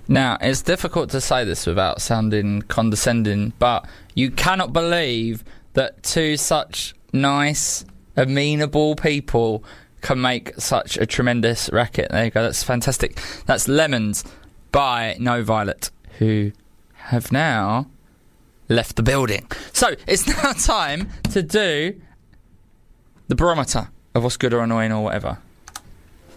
Now, it's difficult to say this without sounding condescending, but you cannot believe that two such nice, amenable people can make such a tremendous racket. There you go, that's fantastic. That's Lemons by No Violet, who have now left the building. So, it's now time to do the barometer of what's good or annoying or whatever.